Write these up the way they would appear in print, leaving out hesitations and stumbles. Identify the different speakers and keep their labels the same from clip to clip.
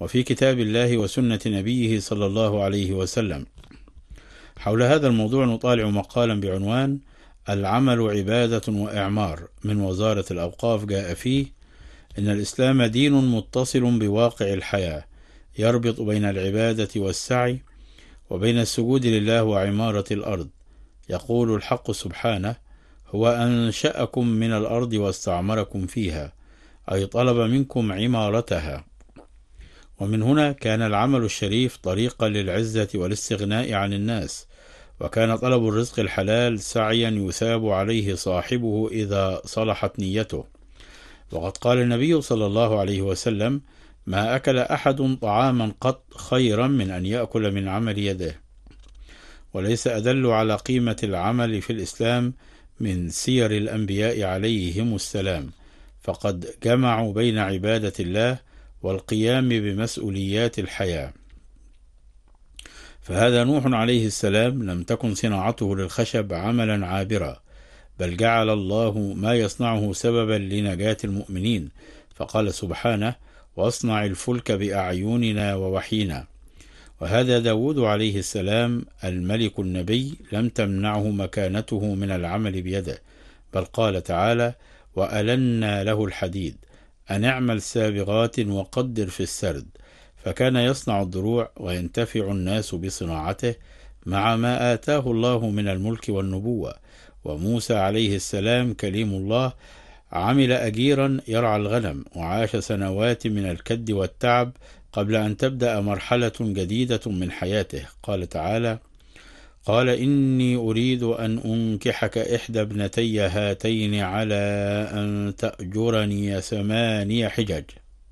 Speaker 1: وفي كتاب الله وسنة نبيه صلى الله عليه وسلم. حول هذا الموضوع نطالع مقالا بعنوان العمل عبادة وإعمار من وزارة الأوقاف، جاء فيه: إن الإسلام دين متصل بواقع الحياة، يربط بين العبادة والسعي وبين السجود لله وعمارة الأرض. يقول الحق سبحانه: هو أنشأكم من الأرض واستعمركم فيها، أي طلب منكم عمارتها. ومن هنا كان العمل الشريف طريقا للعزة والاستغناء عن الناس، وكان طلب الرزق الحلال سعيا يثاب عليه صاحبه إذا صلحت نيته. وقد قال النبي صلى الله عليه وسلم: ما أكل أحد طعاما قط خيرا من أن يأكل من عمل يده. وليس أدل على قيمة العمل في الإسلام من سير الأنبياء عليهم السلام، فقد جمعوا بين عبادة الله والقيام بمسؤوليات الحياة. فهذا نوح عليه السلام لم تكن صناعته للخشب عملا عابرا، بل جعل الله ما يصنعه سببا لنجاة المؤمنين، فقال سبحانه: واصنع الفلك بأعيننا ووحينا. وهذا داود عليه السلام الملك النبي لم تمنعه مكانته من العمل بيده، بل قال تعالى: وألنا له الحديد أن اعمل سابغات وقدر في السرد. فكان يصنع الدروع وينتفع الناس بصناعته مع ما آتاه الله من الملك والنبوة. وموسى عليه السلام كليم الله عمل أجيرا يرعى الغنم، وعاش سنوات من الكد والتعب قبل أن تبدأ مرحلة جديدة من حياته. قال تعالى: قال إني أريد أن أنكحك إحدى ابنتي هاتين على أن تأجرني 8 حجج.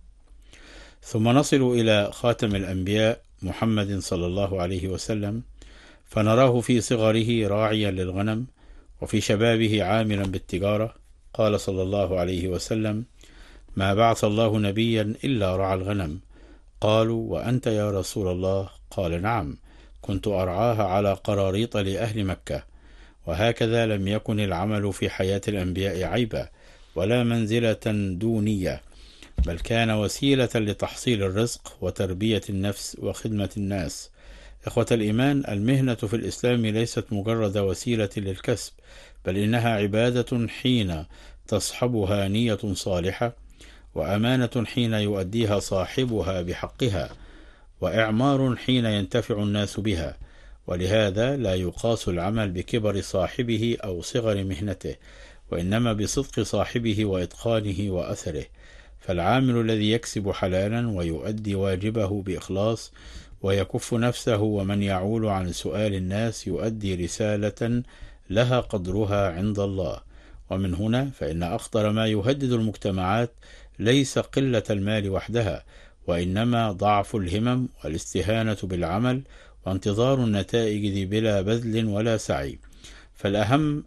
Speaker 1: ثم نصل إلى خاتم الأنبياء محمد صلى الله عليه وسلم، فنراه في صغره راعيا للغنم، وفي شبابه عاملا بالتجارة. قال صلى الله عليه وسلم: ما بعث الله نبيا إلا رعى الغنم. قالوا: وأنت يا رسول الله؟ قال: نعم، كنت أرعاها على قراريط لأهل مكة. وهكذا لم يكن العمل في حياة الأنبياء عيبا ولا منزلة دونية، بل كان وسيلة لتحصيل الرزق وتربية النفس وخدمة الناس. إخوة الإيمان، المهنة في الإسلام ليست مجرد وسيلة للكسب، بل إنها عبادة حين تصحبها نية صالحة، وأمانة حين يؤديها صاحبها بحقها، وإعمار حين ينتفع الناس بها. ولهذا لا يقاس العمل بكبر صاحبه أو صغر مهنته، وإنما بصدق صاحبه وإتقانه وأثره. فالعامل الذي يكسب حلالا ويؤدي واجبه بإخلاص ويكف نفسه ومن يعول عن سؤال الناس يؤدي رسالة لها قدرها عند الله. ومن هنا فإن أخطر ما يهدد المجتمعات ليس قلة المال وحدها، وإنما ضعف الهمم والاستهانة بالعمل وانتظار النتائج بلا بذل ولا سعي. فالأمم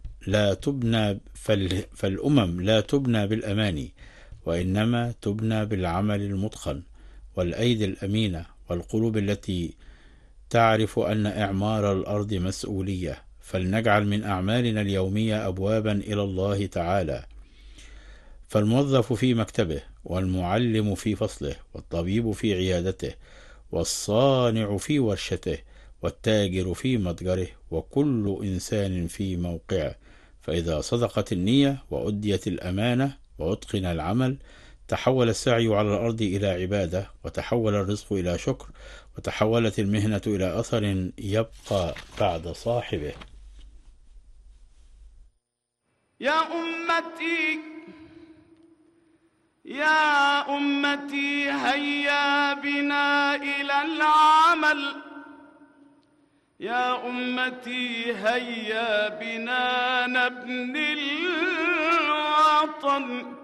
Speaker 1: لا تبنى بالأماني، وإنما تبنى بالعمل المتقن والأيدي الأمينة والقلوب التي تعرف أن إعمار الأرض مسؤولية. فلنجعل من أعمالنا اليومية أبوابا إلى الله تعالى. فالموظف في مكتبه، والمعلم في فصله، والطبيب في عيادته، والصانع في ورشته، والتاجر في متجره، وكل إنسان في موقعه. فإذا صدقت النية وأديت الأمانة وأتقن العمل، تحول السعي على الأرض إلى عبادة، وتحول الرزق إلى شكر، وتحولت المهنة إلى أثر يبقى بعد صاحبه.
Speaker 2: يا أمتي هيا بنا إلى العمل، يا أمتي هيا بنا نبني الوطن،